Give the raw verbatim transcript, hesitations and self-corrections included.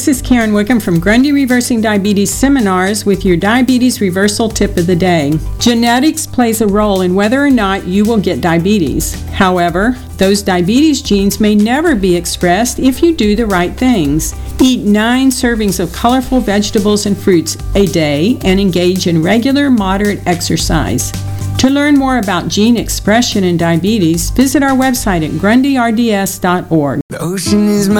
This is Karen Wickham from Grundy Reversing Diabetes Seminars with your Diabetes Reversal Tip of the Day. Genetics plays a role in whether or not you will get diabetes. However, those diabetes genes may never be expressed if you do the right things. Eat nine servings of colorful vegetables and fruits a day and engage in regular, moderate exercise. To learn more about gene expression in diabetes, visit our website at grundy r d s dot org. The ocean is my